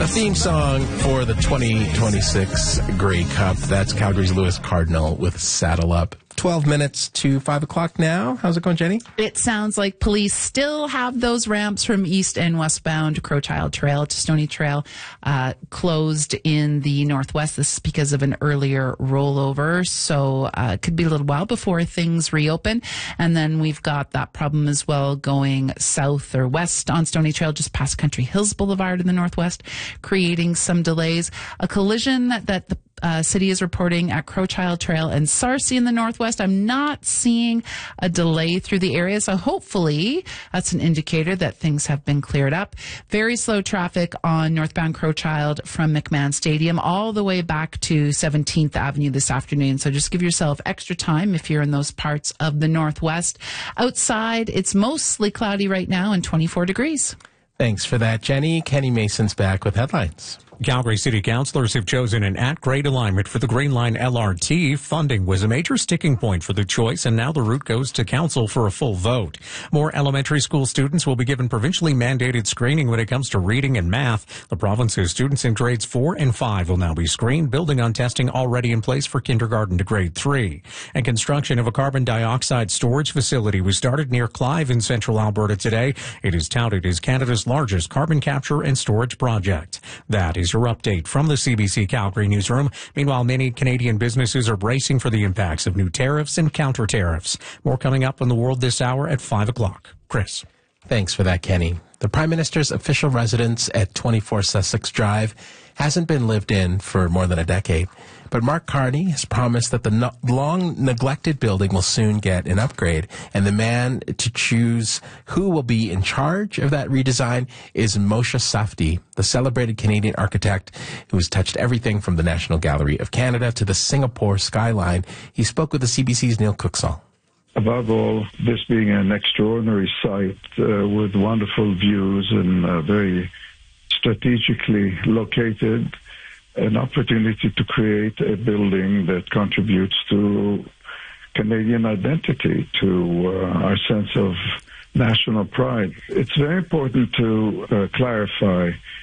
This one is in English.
A theme song for the 2026 Grey Cup. That's Calgary's Lewis Cardinal with Saddle Up. 12 minutes to 5 o'clock now. How's it going, Jenny? It sounds like police still have those ramps from east and westbound Crowchild Trail to Stony Trail closed in the northwest. This is because of an earlier rollover, so it could be a little while before things reopen. And then we've got that problem as well going south or west on Stony Trail, just past Country Hills Boulevard in the northwest, creating some delays. A collision that the city is reporting at Crowchild Trail and Sarcee in the northwest. I'm not seeing a delay through the area, so hopefully that's an indicator that things have been cleared up. Very slow traffic on northbound Crowchild from McMahon Stadium all the way back to 17th Avenue this afternoon. So just give yourself extra time if you're in those parts of the northwest. Outside, it's mostly cloudy right now and 24 degrees. Thanks for that, Jenny. Kenny Mason's back with headlines. Calgary City Councillors have chosen an at-grade alignment for the Green Line LRT. Funding was a major sticking point for the choice, and now the route goes to Council for a full vote. More elementary school students will be given provincially mandated screening when it comes to reading and math. The province's students in grades 4 and 5 will now be screened, building on testing already in place for kindergarten to grade 3. And construction of a carbon dioxide storage facility was started near Clive in central Alberta today. It is touted as Canada's largest carbon capture and storage project. That is your update from the CBC Calgary newsroom. Meanwhile, many Canadian businesses are bracing for the impacts of new tariffs and counter tariffs. More coming up on The World this hour at 5 o'clock. Chris. Thanks for that, Kenny. The Prime Minister's official residence at 24 Sussex Drive hasn't been lived in for more than a decade. But Mark Carney has promised that the long-neglected building will soon get an upgrade. And the man to choose who will be in charge of that redesign is Moshe Safdie, the celebrated Canadian architect who has touched everything from the National Gallery of Canada to the Singapore skyline. He spoke with the CBC's Neil Cooksall. Above all, this being an extraordinary site with wonderful views and very strategically located, an opportunity to create a building that contributes to Canadian identity, to our sense of national pride. It's very important to clarify